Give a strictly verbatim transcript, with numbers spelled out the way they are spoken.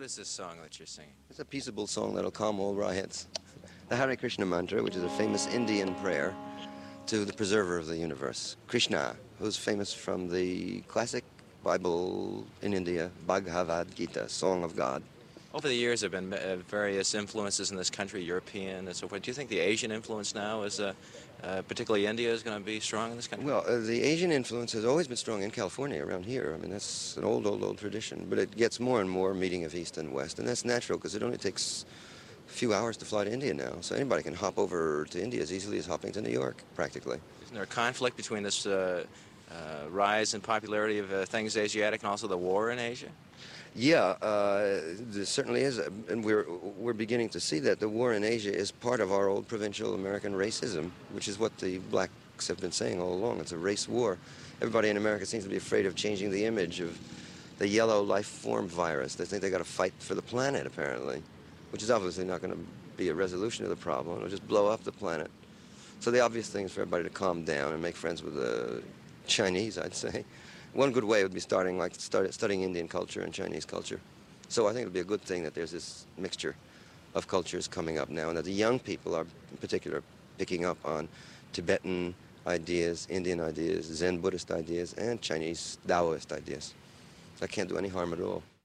is this song that you're singing? It's a peaceable song that'll calm all riots. The Hare Krishna mantra, which is a famous Indian prayer to the preserver of the universe, Krishna, who's famous from the classic Bible in India, Bhagavad Gita, Song of God. Over the years, there have been uh, various influences in this country, European and so forth. Do you think the Asian influence now is, uh, uh, particularly India, is going to be strong in this country? Well, uh, the Asian influence has always been strong in California, around here. I mean, that's an old, old, old tradition. But it gets more and more meeting of East and West, and that's natural because it only takes a few hours to fly to India now. So anybody can hop over to India as easily as hopping to New York, practically. Isn't there a conflict between this uh, uh, rise in popularity of uh, things Asiatic and also the war in Asia? Yeah, uh, there certainly is, and we're we're beginning to see that the war in Asia is part of our old provincial American racism, which is what the blacks have been saying all along. It's a race war. Everybody in America seems to be afraid of changing the image of the yellow life form virus. They think they got to fight for the planet, apparently, which is obviously not going to be a resolution of the problem. It'll just blow up the planet. So the obvious thing is for everybody to calm down and make friends with the Chinese, I'd say. One good way would be starting, like, start, studying Indian culture and Chinese culture. So I think it'll be a good thing that there's this mixture of cultures coming up now, and that the young people are, in particular, picking up on Tibetan ideas, Indian ideas, Zen Buddhist ideas, and Chinese Taoist ideas. So I can't do any harm at all.